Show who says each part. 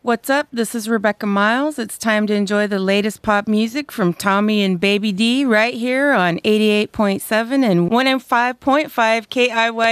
Speaker 1: What's up? This is Rebecca Miles. It's time to enjoy the latest pop music from Tommy and Baby D right here on 88.7 and 105.5 KIY